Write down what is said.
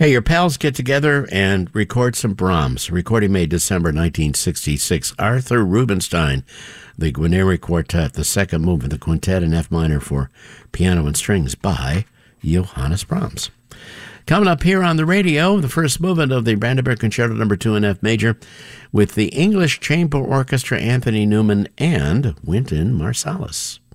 Hey, your pals get together and record some Brahms. Recording made December 1966. Arthur Rubinstein, the Guarneri Quartet, the second movement, the quintet in F minor for piano and strings by Johannes Brahms. Coming up here on the radio, the first movement of the Brandenburg Concerto No. 2 in F major with the English Chamber Orchestra, Anthony Newman, and Wynton Marsalis.